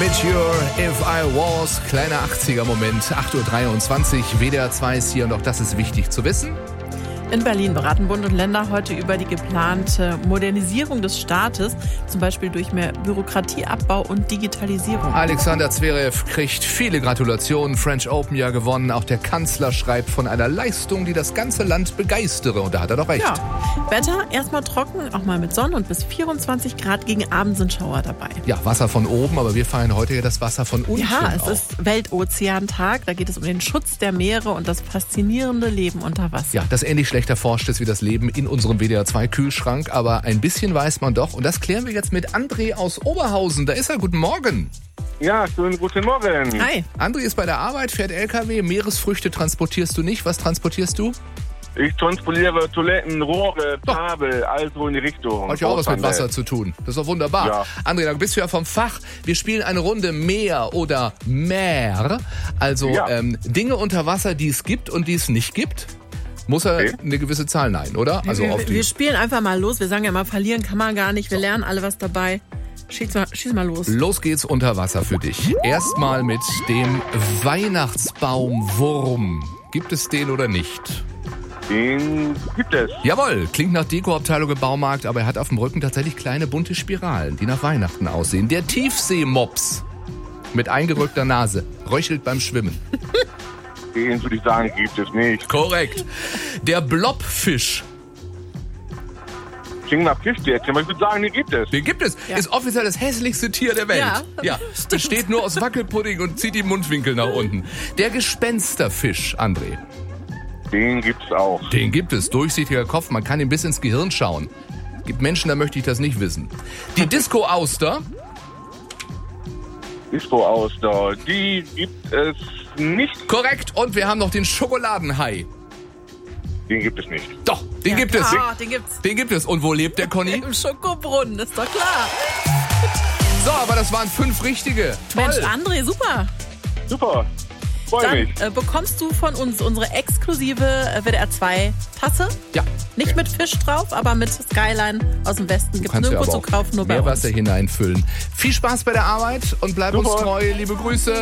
Signature, If I Was, kleiner 80er-Moment, 8.23 Uhr, WDR 2 ist hier und auch das ist wichtig zu wissen. In Berlin beraten Bund und Länder heute über die geplante Modernisierung des Staates, zum Beispiel durch mehr Bürokratieabbau und Digitalisierung. Alexander Zverev kriegt viele Gratulationen, French Open ja gewonnen. Auch der Kanzler schreibt von einer Leistung, die das ganze Land begeistere. Und da hat er doch recht. Ja, Wetter erstmal trocken, auch mal mit Sonne und bis 24 Grad, gegen Abend sind Schauer dabei. Ja, Wasser von oben, aber wir feiern heute ja das Wasser von unten. Ja, es ist Weltozeantag, da geht es um den Schutz der Meere und das faszinierende Leben unter Wasser. Ja, das ähnlich schlecht erforscht ist wie das Leben in unserem WDR 2 Kühlschrank, aber ein bisschen weiß man doch. Und das klären wir jetzt mit André aus Oberhausen. Da ist er. Guten Morgen. Ja, schönen guten Morgen. Hi. André ist bei der Arbeit, fährt LKW. Meeresfrüchte transportierst du nicht. Was transportierst du? Ich transportiere Toiletten, Rohre, Kabel, also in die Richtung. Hat ja auch was mit Wasser zu tun. Das ist doch wunderbar. Ja. André, dann bist du ja vom Fach. Wir spielen eine Runde Meer oder Meer. Also Dinge unter Wasser, die es gibt und die es nicht gibt. Muss er eine gewisse Zahl nein, oder? Also wir spielen einfach mal los. Wir sagen ja immer, verlieren kann man gar nicht. Wir lernen alle was dabei. Schieß mal los. Los geht's unter Wasser für dich. Erstmal mit dem Weihnachtsbaumwurm. Gibt es den oder nicht? Den gibt es. Jawohl, klingt nach Dekoabteilung im Baumarkt, aber er hat auf dem Rücken tatsächlich kleine bunte Spiralen, die nach Weihnachten aussehen. Der Tiefseemops mit eingerückter Nase röchelt beim Schwimmen. Den würde ich sagen, gibt es nicht. Korrekt. Der Blobfisch. Klingt nach Fischstäbchen, aber ich würde sagen, den gibt es. Den gibt es. Ja. Ist offiziell das hässlichste Tier der Welt. Ja, Besteht nur aus Wackelpudding und zieht die Mundwinkel nach unten. Der Gespensterfisch, André. Den gibt es auch. Den gibt es. Durchsichtiger Kopf, man kann ihm bis ins Gehirn schauen. Gibt Menschen, da möchte ich das nicht wissen. Die Disco-Auster. Disco-Auster, die gibt es nicht. Korrekt. Und wir haben noch den Schokoladenhai. Den gibt es nicht. Doch, den gibt es. Ja, den gibt's. Den gibt es. Und wo lebt der Conny? Im Schokobrunnen, ist doch klar. So, aber das waren 5 richtige. Toll. Mensch, André, super. Super, freue mich. Dann bekommst du von uns unsere exklusive WDR 2 Tasse. Ja. Nicht mit Fisch drauf, aber mit Skyline aus dem Westen. Gibt es Kannst du nirgendwo aber zu auch kaufen, nur bei uns. Meerwasser hineinfüllen. Viel Spaß bei der Arbeit und bleib uns Super. treu. Liebe Grüße.